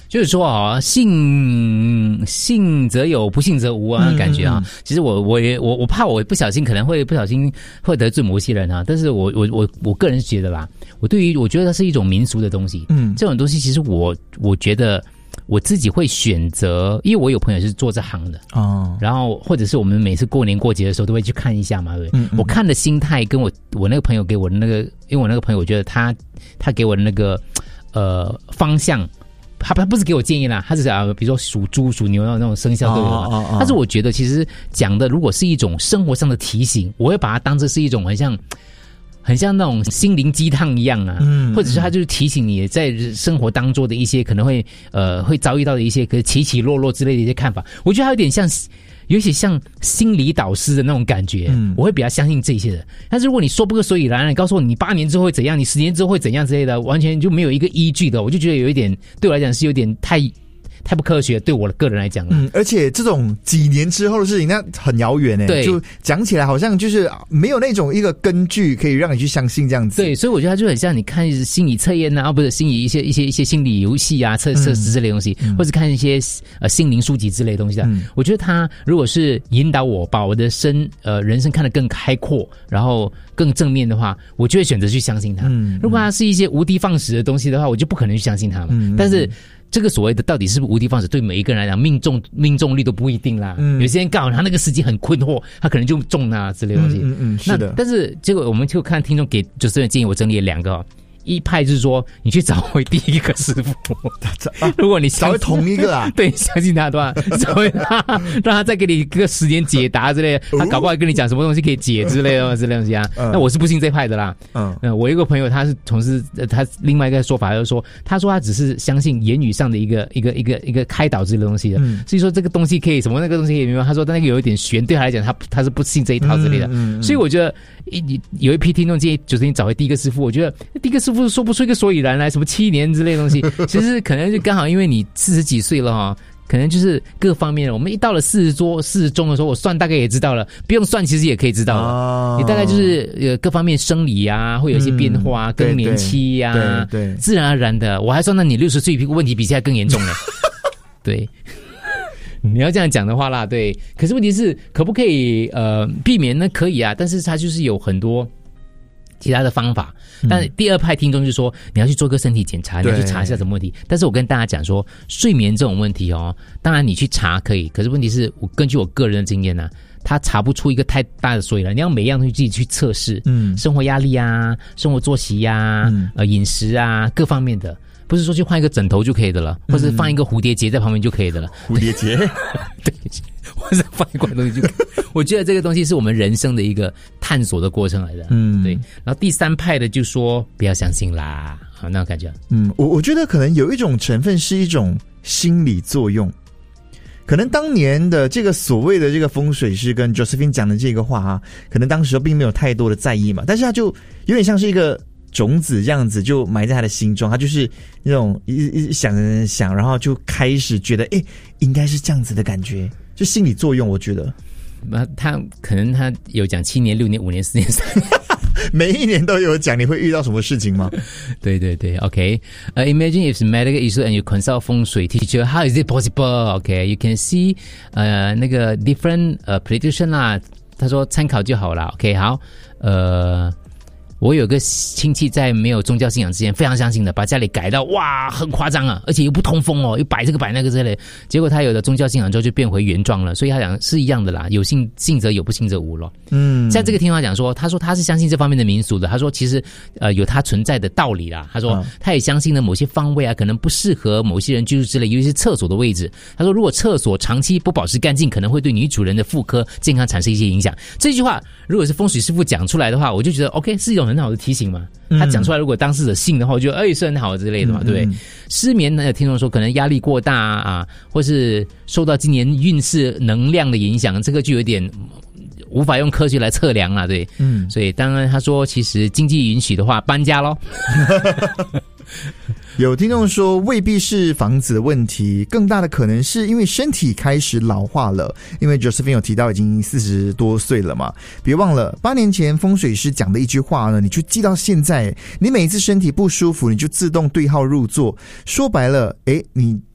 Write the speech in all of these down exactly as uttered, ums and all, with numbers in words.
就是说啊，信信则有，不信则无啊，感觉啊。嗯嗯嗯其实我我也我我怕我不小心可能会不小心会得罪某些人啊，但是我我我我个人觉得啦，我对于我觉得它是一种民俗的东西，嗯，这种东西其实我我觉得我自己会选择，因为我有朋友是做这行的哦，然后或者是我们每次过年过节的时候都会去看一下嘛，对不对？嗯嗯我看的心态跟我我那个朋友给我的那个，因为我那个朋友我觉得他他给我的那个呃方向。他他不是给我建议啦，他是啊，比如说属猪、属牛那种生肖都有啦。哦哦哦但是我觉得其实讲的如果是一种生活上的提醒，我会把它当成是一种很像、很像那种心灵鸡汤一样啊，嗯，或者是他就是提醒你在生活当中的一些可能会呃会遭遇到的一些可起起落落之类的一些看法，我觉得它有点像。有一些像心理导师的那种感觉，嗯，我会比较相信这些的。但是如果你说不个所以然，你告诉我你八年之后会怎样，你十年之后会怎样之类的，完全就没有一个依据的，我就觉得有一点对我来讲是有点太太不科学，对我的个人来讲， 嗯，而且这种几年之后的事情，那很遥远诶， 对， 就讲起来好像就是没有那种一个根据可以让你去相信这样子。 对，所以我觉得它就很像你看心理测验啊，不是心理一些一些一些心理游戏啊、测测试之类的东西，嗯、或者看一些呃心灵书籍之类的东西啊。嗯、我觉得它如果是引导我把我的生呃人生看得更开阔，然后更正面的话，我就会选择去相信它。嗯、如果它是一些无的放矢的东西的话，我就不可能去相信它嘛。嗯、但是。这个所谓的到底是不是无的放矢，对每一个人来讲，命中命中率都不一定啦。嗯、有些人刚好他那个时机很困惑，他可能就中啊之类的东西。 嗯嗯嗯，是的。 但是结果我们就看听众给主持人建议，我整理了两个、哦。一派就是说，你去找回第一个师傅。啊、如果你找回同一个啊， 对，相信他的话，找回他，让他再给你一个时间解答之类的。他搞不好跟你讲什么东西可以解之类的之类的东西啊。嗯、那我是不信这派的啦。嗯，呃、我有一个朋友，他是从事他另外一个说法，就是说，他说他只是相信言语上的一个一个一个一个开导之类的东西的。嗯，所以说这个东西可以什么，那个东西可以明白。他说他那个有一点悬，对他来讲，他他是不信这一套之类的。嗯，嗯所以我觉得一有一批听众建议，就是你找回第一个师傅。我觉得第一个师傅。说不出一个所以然来，什么七年之类的东西，其实可能就刚好因为你四十几岁了哈，可能就是各方面，我们一到了四十多、四十中的时候，我算大概也知道了，不用算其实也可以知道了。哦、你大概就是呃各方面生理啊，会有一些变化，嗯、更年期呀、啊，对 对, 对，自然而然的。我还算到你六十岁问题比现在更严重了，对。你要这样讲的话啦，对。可是问题是，可不可以呃避免呢？可以啊，但是它就是有很多。其他的方法，但第二派听众就说你要去做个身体检查，你要去查一下什么问题。但是我跟大家讲说，睡眠这种问题哦，当然你去查可以，可是问题是我根据我个人的经验呢、啊，他查不出一个太大的所以然，你要每样东西自己去测试，嗯，生活压力啊，生活作息啊，嗯、呃，饮食啊，各方面的。不是说去换一个枕头就可以的了，或者放一个蝴蝶结在旁边就可以的了。 蝴蝶结， 对，或者放一罐东西就可以。我觉得这个东西是我们人生的一个探索的过程来的。嗯，对。然后第三派的就说不要相信啦，好，那种感觉。 嗯，我我觉得可能有一种成分是一种心理作用。可能当年的这个所谓的这个风水师跟 Josephine 讲的这个话啊，可能当时并没有太多的在意嘛，但是他就有点像是一个。种子这样子就埋在他的心中，他就是那种一一想想，然后就开始觉得，哎，应该是这样子的感觉，就心理作用。我觉得， 他可能他有讲七年、六年、五年、四年、三年， 每一年都有讲，你会遇到什么事情吗？ 对对对 ，OK， uh, imagine if it's medical issue and you consult 风水 teacher, how is it possible? OK, you can see 呃、uh, 那个 different 呃、uh, prediction 啦，他说参考就好了。OK， 好，呃。我有个亲戚在没有宗教信仰之前非常相信的，把家里改到哇很夸张啊，而且又不通风哦，又摆这个摆那个之类的。结果他有了宗教信仰之后就变回原状了，所以他讲是一样的啦，有信信则有，不信则无咯。嗯，像这个听他讲说，他说他是相信这方面的民俗的，他说其实呃有他存在的道理啦。他说、嗯、他也相信呢某些方位啊可能不适合某些人居住之类，尤其是厕所的位置。他说如果厕所长期不保持干净，可能会对女主人的妇科健康产生一些影响。这句话如果是风水师傅讲出来的话，我就觉得 OK 是一种很好的提醒嘛。他讲出来如果当事者信的话，我觉得哎是很好之类的嘛，对不对？嗯嗯失眠呢，有听众说可能压力过大啊，或是受到今年运势能量的影响，这个就有点无法用科学来测量了，对，嗯，所以当然他说其实经济允许的话搬家咯。 有听众说未必是房子的问题，更大的可能是因为身体开始老化了，因为 Josephine 有提到已经四十多岁了嘛，别忘了八年前风水师讲的一句话呢，你就记到现在，你每一次身体不舒服你就自动对号入座，说白了诶，你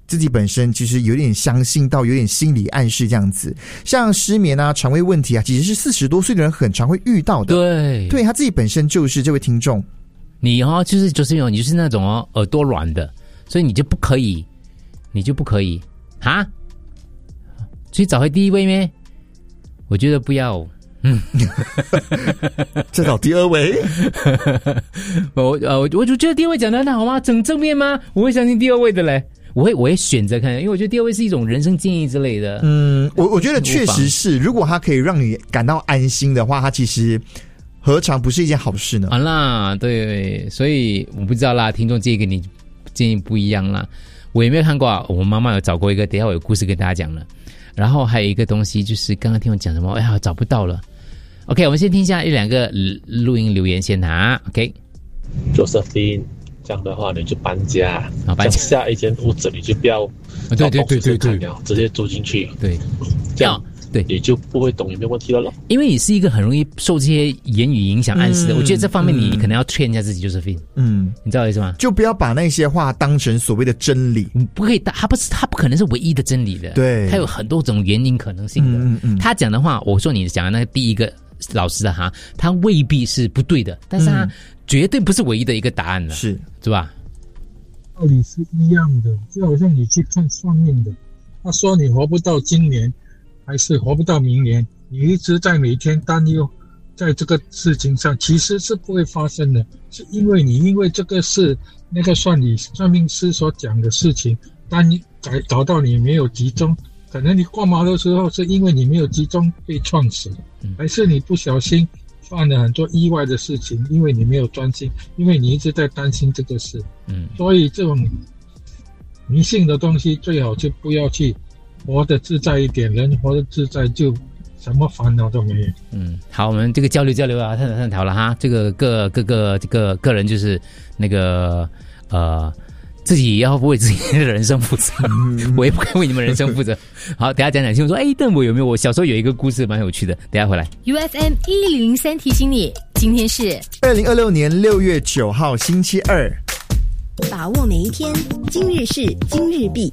自己本身其实有点相信到有点心理暗示这样子，像失眠啊、肠胃问题啊，其实是四十多岁的人很常会遇到的。 对， 对他自己本身就是这位听众， 你哦，就是就是你就是那种哦耳朵软的，所以你就不可以，你就不可以哈，所以找回第一位咩？我觉得不要。嗯， 再找第二位。 我呃，我我就觉得第二位讲的很好吗？整正面吗？我会相信第二位的嘞。我会我会选择看，因为我觉得第二位是一种人生建议之类的。 嗯，我我觉得确实是，如果他可以让你感到安心的话，他其实何尝不是一件好事呢？ 啊啦，对，所以我不知道啦，听众建议跟你建议不一样啦。我也没有看过啊，我妈妈有找过一个，等一下我有故事跟大家讲了。然后还有一个东西就是刚刚听我讲什么，哎呀找不到了。OK， 我们先听一下一两个录音留言先哈。 OK，Josephine， 这样的话你就搬家， 好搬家， 下一间屋子你就不要， 对对对对对， 直接住进去， 对， 这样对你就不会懂有没有问题了咯。 因为你是一个很容易受这些言语影响暗示的，嗯、我觉得这方面你可能要劝一下自己，Josephine，嗯，你知道我意思吗？ 就不要把那些话当成所谓的真理， 不可以，它不是，它不可能是唯一的真理的， 对， 它有很多种原因可能性的。嗯嗯，他讲的话，我说你讲的那个第一个。老师的哈，他未必是不对的，但是他绝对不是唯一的一个答案了， 是是吧？ 道理是一样的，就好像你去看算命的，他说你活不到今年，还是活不到明年，你一直在每天担忧，在这个事情上其实是不会发生的，是因为你因为这个是那个算理算命师所讲的事情，但你搞搞到你没有集中。可能你挂毛的时候是因为你没有集中被撞死，还是你不小心犯了很多意外的事情，因为你没有专心，因为你一直在担心这个事。嗯，所以这种迷信的东西最好就不要去，活得自在一点，人活得自在就什么烦恼都没有。 嗯，好，我们这个交流交流啊，探讨探讨了哈，这个各各个这个个人就是那个呃。自己要为自己的人生负责，我也不该为你们人生负责。好，等一下讲讲清楚说，哎，但我有没有？我小时候有一个故事蛮有趣的，等一下回来。 U F M 一零零三提醒你，今天是二零二六年六月九号星期二， 把握每一天，今日事今日毕。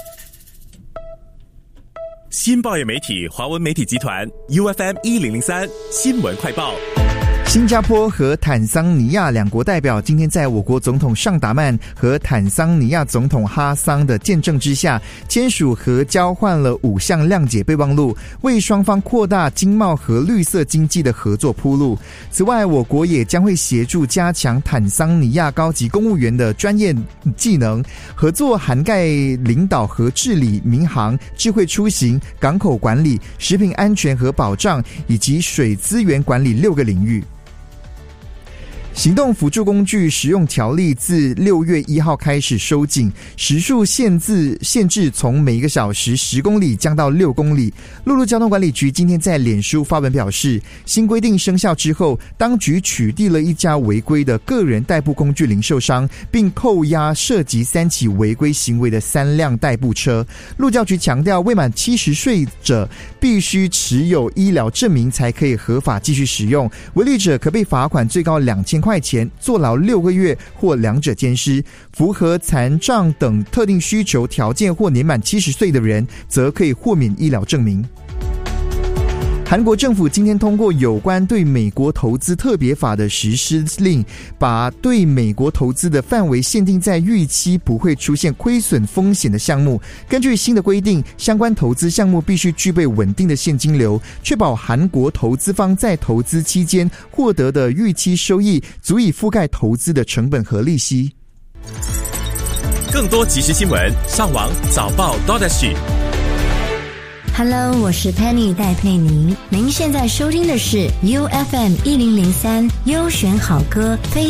新报业媒体华文媒体集团 U F M 一零零三新闻快报。 新加坡和坦桑尼亚两国代表今天在我国总统尚达曼和坦桑尼亚总统哈桑的见证之下，签署和交换了五项谅解备忘录，为双方扩大经贸和绿色经济的合作铺路。此外，我国也将会协助加强坦桑尼亚高级公务员的专业技能，合作涵盖领导和治理、民航、智慧出行、港口管理、食品安全和保障以及水资源管理六个领域。行动辅助工具使用条例自六月一号开始收紧，时速限制限制从每个小时十公里降到六公里。陆路交通管理局今天在脸书发文表示，新规定生效之后，当局取缔了一家违规的个人代步工具零售商，并扣押涉及三起违规行为的三辆代步车。路教局强调，未满七十岁者必须持有医疗证明才可以合法继续使用，违例者可被罚款最高两千块钱，坐牢六个月或两者兼施。符合残障等特定需求条件或年满七十岁的人，则可以豁免医疗证明。韩国政府今天通过有关对美国投资特别法的实施令，把对美国投资的范围限定在预期不会出现亏损风险的项目。根据新的规定，相关投资项目必须具备稳定的现金流，确保韩国投资方在投资期间获得的预期收益足以覆盖投资的成本和利息。 更多即时新闻，上网早报 .Hello， 我是 Penny 戴佩妮。您现在收听的是 U F M 一零零三优选好歌非